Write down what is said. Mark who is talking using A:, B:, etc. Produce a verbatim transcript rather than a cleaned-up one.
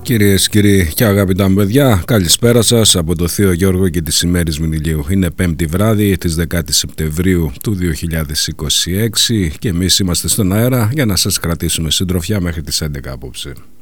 A: Κυρίες, κύριοι και αγαπητά μου παιδιά, καλησπέρα σας από το Θείο Γιώργο και τις ημέρες Μηνυλίου. Είναι πέμπτη βράδυ της δέκατης Σεπτεμβρίου του δύο χιλιάδες είκοσι έξι και εμείς είμαστε στον αέρα για να σας κρατήσουμε συντροφιά μέχρι τις έντεκα απόψε.